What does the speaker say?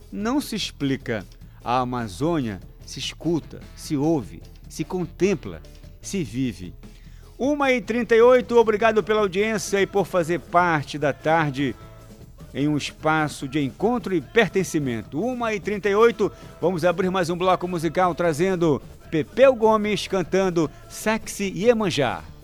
não se explica. A Amazônia se escuta, se ouve, se contempla, se vive. 1h38, obrigado pela audiência e por fazer parte da tarde em um espaço de encontro e pertencimento. 1h38, vamos abrir mais um bloco musical trazendo Pepeu Gomes cantando Sexy Iemanjá.